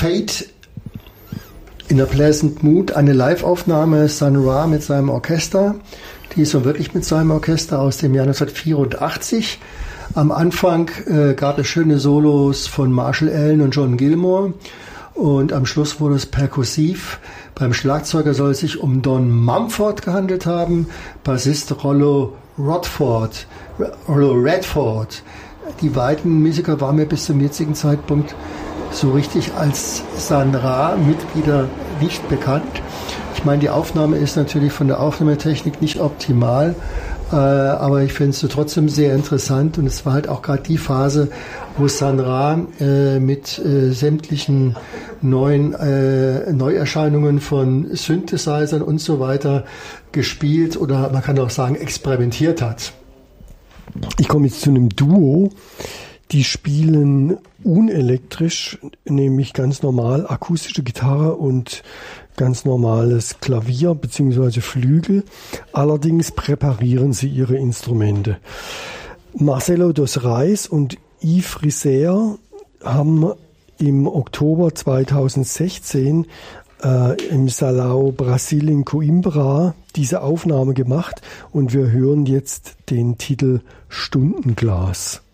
Fate in a Pleasant Mood, eine Live-Aufnahme Sun Ra mit seinem Orchester. Die ist so wirklich mit seinem Orchester aus dem Jahr 1984. Am Anfang gab es schöne Solos von Marshall Allen und John Gilmore und am Schluss wurde es perkussiv. Beim Schlagzeuger soll es sich um Don Mumford gehandelt haben, Bassist Rollo Redford. Die beiden Musiker waren mir bis zum jetzigen Zeitpunkt so richtig als Sun Ra-Mitglieder nicht bekannt. Ich meine, die Aufnahme ist natürlich von der Aufnahmetechnik nicht optimal, aber ich finde es so trotzdem sehr interessant und es war halt auch gerade die Phase, wo Sun Ra mit sämtlichen neuen Neuerscheinungen von Synthesizern und so weiter gespielt oder man kann auch sagen experimentiert hat. Ich komme jetzt zu einem Duo, die spielen unelektrisch, nämlich ganz normal akustische Gitarre und ganz normales Klavier bzw. Flügel. Allerdings präparieren sie ihre Instrumente. Marcelo dos Reis und Yves Risser haben im Oktober 2016 im Salão Brasil in Coimbra diese Aufnahme gemacht und wir hören jetzt den Titel Stundenglas.